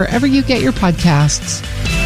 wherever you get your podcasts.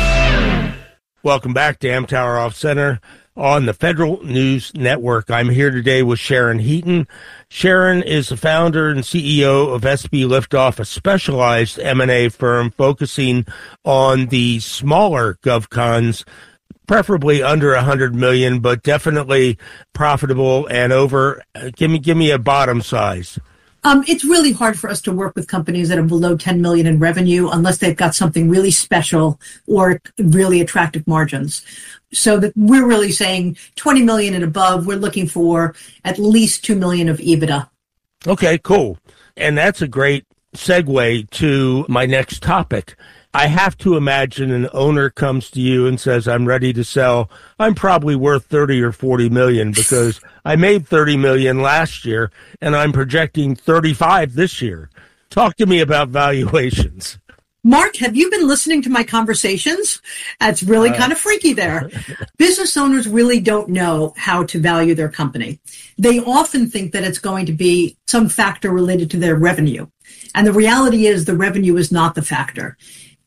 Welcome back to Amtower Off Center on the Federal News Network. I'm here today with Sharon Heaton. Sharon is the founder and CEO of SB Liftoff, a specialized M&A firm focusing on the smaller GovCons, preferably under 100 million, but definitely profitable and over. Give me a bottom size. It's really hard for us to work with companies that are below 10 million in revenue unless they've got something really special or really attractive margins. So that we're really saying 20 million and above, we're looking for at least 2 million of EBITDA. Okay, cool. And that's a great segue to my next topic. I have to imagine an owner comes to you and says, I'm ready to sell. I'm probably worth 30 or 40 million because I made 30 million last year and I'm projecting 35 this year. Talk to me about valuations. Mark, have you been listening to my conversations? That's really kind of freaky there. Business owners really don't know how to value their company. They often think that it's going to be some factor related to their revenue. And the reality is the revenue is not the factor.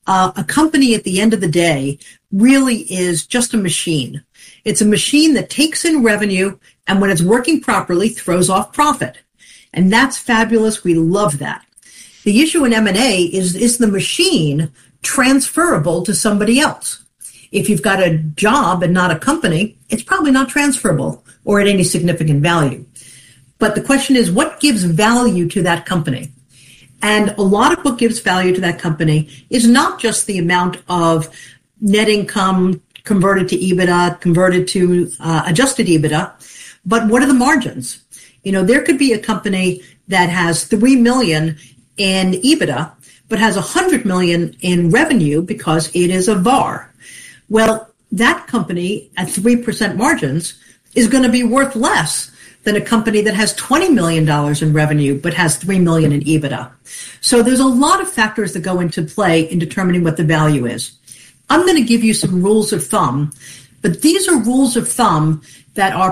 A company at the end of the day really is just a machine. It's a machine that takes in revenue and when it's working properly, throws off profit. And that's fabulous. We love that. The issue in M&A is the machine transferable to somebody else? If you've got a job and not a company, it's probably not transferable or at any significant value. But the question is, what gives value to that company? And a lot of what gives value to that company is not just the amount of net income converted to EBITDA, converted to adjusted EBITDA, but what are the margins? You know, there could be a company that has 3 million in EBITDA, but has 100 million in revenue because it is a VAR. Well, that company at 3% margins is going to be worth less than a company that has $20 million in revenue but has 3 million in EBITDA. So there's a lot of factors that go into play in determining what the value is. I'm going to give you some rules of thumb, but these are rules of thumb that are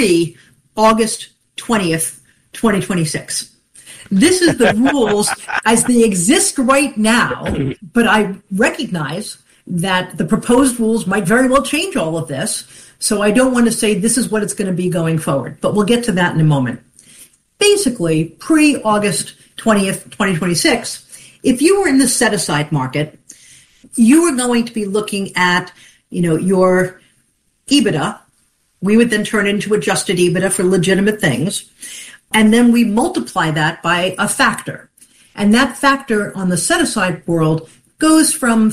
pre-August 20th, 2026. This is the rules as they exist right now, but I recognize that the proposed rules might very well change all of this. So I don't want to say this is what it's going to be going forward, but we'll get to that in a moment. Basically, pre-August 20th, 2026, if you were in the set-aside market, you were going to be looking at, your EBITDA. We would then turn into adjusted EBITDA for legitimate things. And then we multiply that by a factor. And that factor on the set-aside world goes from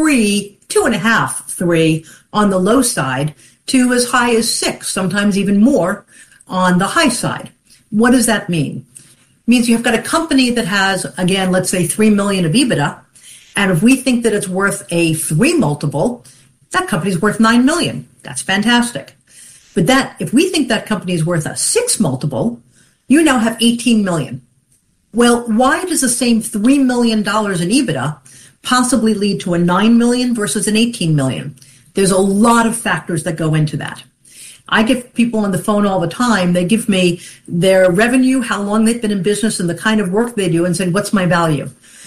3, 2.5, 3 on the low side to as high as 6, sometimes even more on the high side. What does that mean? It means you've got a company that has, again, let's say 3 million of EBITDA. And if we think that it's worth a 3 multiple, that company's worth 9 million. That's fantastic. But if we think that company is worth a 6 multiple, you now have 18 million. Well, why does the same $3 million in EBITDA possibly lead to a 9 million versus an 18 million? There's a lot of factors that go into that. I get people on the phone all the time. They give me their revenue, how long they've been in business, and the kind of work they do, and say, what's my value?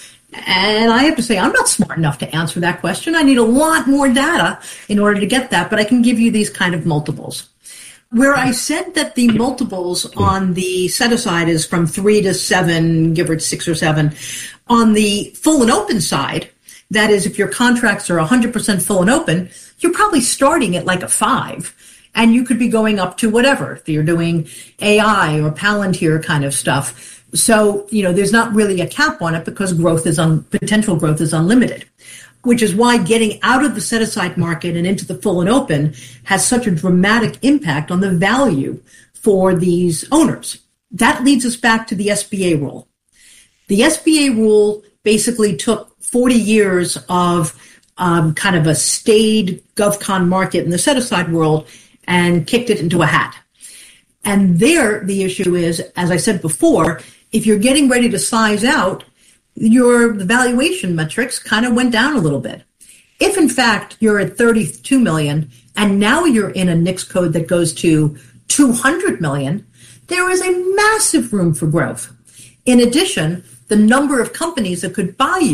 And I have to say, I'm not smart enough to answer that question. I need a lot more data in order to get that, but I can give you these kind of multiples. Where I said that the multiples on the set-aside is from 3 to 7, give or 6 or 7, on the full and open side, that is, if your contracts are 100% full and open, you're probably starting at like a 5, and you could be going up to whatever, if you're doing AI or Palantir kind of stuff. So, there's not really a cap on it because potential growth is unlimited, which is why getting out of the set-aside market and into the full and open has such a dramatic impact on the value for these owners. That leads us back to the SBA rule. The SBA rule basically took 40 years of kind of a staid GovCon market in the set-aside world and kicked it into a hat. And there, the issue is, as I said before, if you're getting ready to size out, the valuation metrics kind of went down a little bit. If, in fact, you're at 32 million and now you're in a NICS code that goes to 200 million, there is a massive room for growth. In addition, the number of companies that could buy you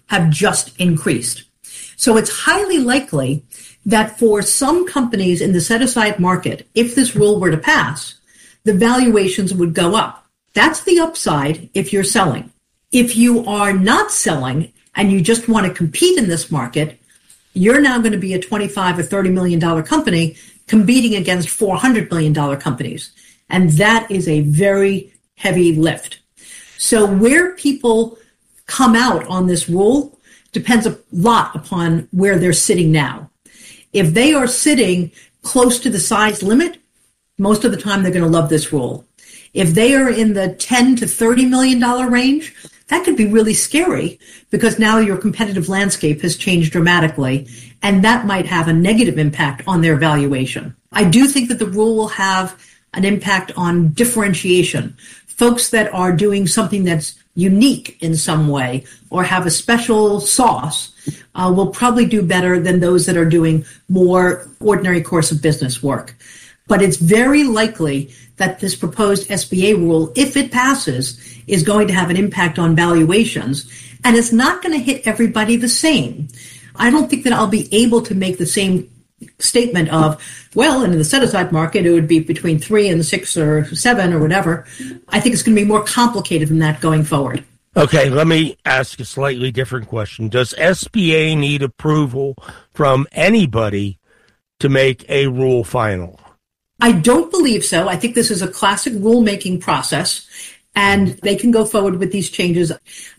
have just increased. So it's highly likely that for some companies in the set-aside market, if this rule were to pass, the valuations would go up. That's the upside if you're selling. If you are not selling and you just want to compete in this market, you're now going to be a $25 or $30 million company competing against $400 million companies. And that is a very heavy lift. So where people come out on this rule depends a lot upon where they're sitting now. If they are sitting close to the size limit, most of the time they're going to love this rule. If they are in the $10 to $30 million range, that could be really scary because now your competitive landscape has changed dramatically, and that might have a negative impact on their valuation. I do think that the rule will have an impact on differentiation. Folks that are doing something that's unique in some way or have a special sauce will probably do better than those that are doing more ordinary course of business work. But it's very likely that this proposed SBA rule, if it passes, is going to have an impact on valuations, and it's not going to hit everybody the same. I don't think that I'll be able to make the same statement of, well, in the set-aside market, it would be between 3 and 6 or 7 or whatever. I think it's going to be more complicated than that going forward. Okay, let me ask a slightly different question. Does SBA need approval from anybody to make a rule final? I don't believe so. I think this is a classic rulemaking process, and they can go forward with these changes.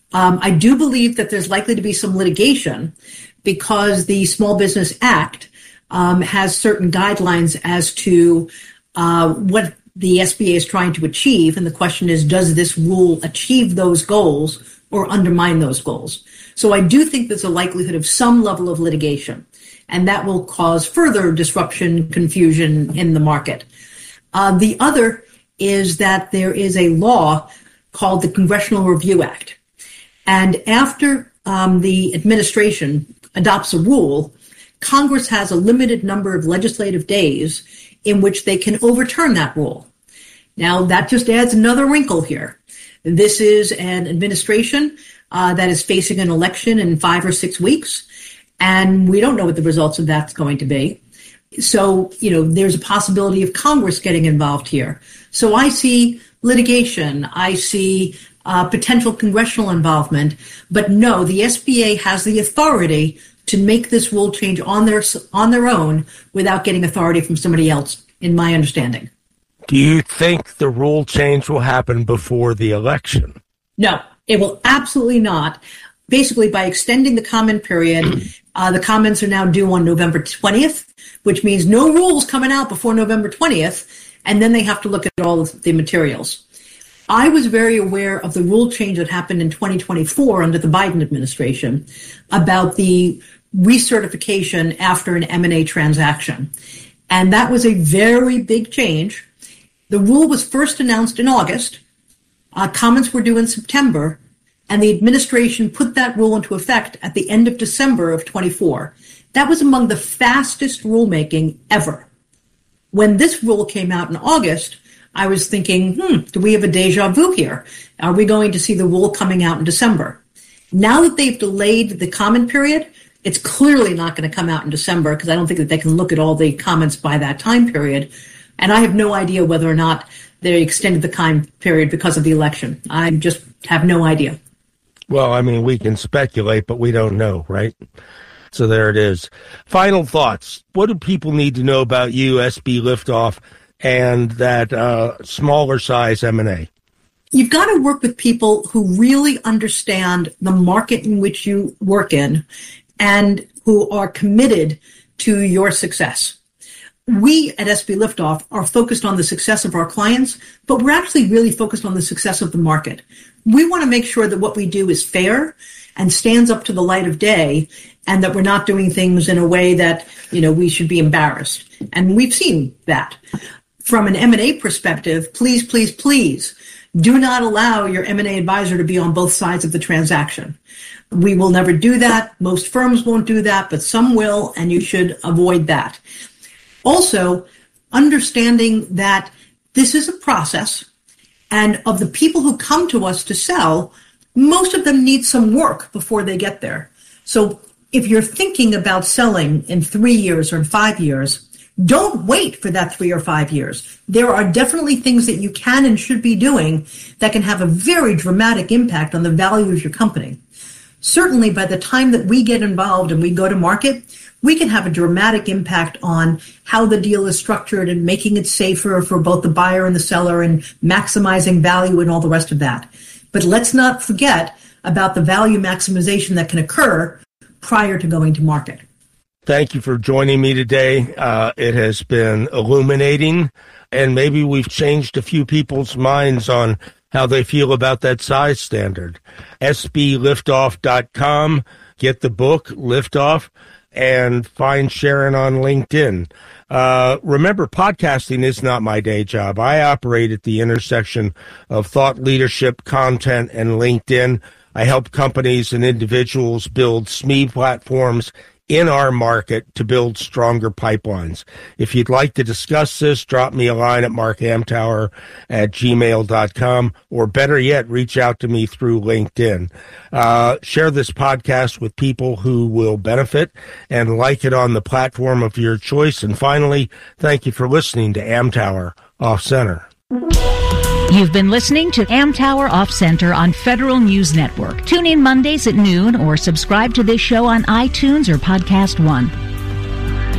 I do believe that there's likely to be some litigation because the Small Business Act has certain guidelines as to what the SBA is trying to achieve. And the question is, does this rule achieve those goals or undermine those goals? So I do think there's a likelihood of some level of litigation, and that will cause further disruption, confusion in the market. The other is that there is a law called the Congressional Review Act. And after the administration adopts a rule, Congress has a limited number of legislative days in which they can overturn that rule. Now, that just adds another wrinkle here. This is an administration that is facing an election in 5 or 6 weeks, and we don't know what the results of that's going to be. So, there's a possibility of Congress getting involved here. So I see litigation, I see potential congressional involvement, but no, the SBA has the authority to make this rule change on their own without getting authority from somebody else, in my understanding. Do you think the rule change will happen before the election? No, it will absolutely not. Basically, by extending the comment period, the comments are now due on November 20th, which means no rules coming out before November 20th, and then they have to look at all of the materials. I was very aware of the rule change that happened in 2024 under the Biden administration about the recertification after an M&A transaction. And that was a very big change. The rule was first announced in August. Comments were due in September, and the administration put that rule into effect at the end of December of 24. That was among the fastest rulemaking ever. When this rule came out in August, I was thinking, do we have a deja vu here? Are we going to see the rule coming out in December? Now that they've delayed the comment period, it's clearly not going to come out in December because I don't think that they can look at all the comments by that time period. And I have no idea whether or not they extended the comment period because of the election. I just have no idea. Well, I mean, we can speculate, but we don't know, right? So there it is. Final thoughts. What do people need to know about you, SB Liftoff, and that smaller size M&A? You've got to work with people who really understand the market in which you work in and who are committed to your success. We at SB Liftoff are focused on the success of our clients, but we're actually really focused on the success of the market. We want to make sure that what we do is fair and stands up to the light of day, and that we're not doing things in a way that, we should be embarrassed. And we've seen that. From an M&A perspective, please, please, please do not allow your M&A advisor to be on both sides of the transaction. We will never do that. Most firms won't do that, but some will, and you should avoid that. Also, understanding that this is a process, and of the people who come to us to sell, most of them need some work before they get there. So if you're thinking about selling in 3 years or in 5 years, don't wait for that 3 or 5 years. There are definitely things that you can and should be doing that can have a very dramatic impact on the value of your company. Certainly, by the time that we get involved and we go to market, we can have a dramatic impact on how the deal is structured and making it safer for both the buyer and the seller and maximizing value and all the rest of that. But let's not forget about the value maximization that can occur prior to going to market. Thank you for joining me today. It has been illuminating, and maybe we've changed a few people's minds on how they feel about that size standard. SBLiftoff.com. Get the book, Liftoff, and find Sharon on LinkedIn. Remember, podcasting is not my day job. I operate at the intersection of thought leadership, content, and LinkedIn. I help companies and individuals build SME platforms in our market to build stronger pipelines. If you'd like to discuss this, drop me a line at markhamtower@gmail.com, or better yet, reach out to me through LinkedIn. Share this podcast with people who will benefit and like it on the platform of your choice. And finally, thank you for listening to Amtower Off Center. You've been listening to Amtower Off Center on Federal News Network. Tune in Mondays at noon or subscribe to this show on iTunes or Podcast One.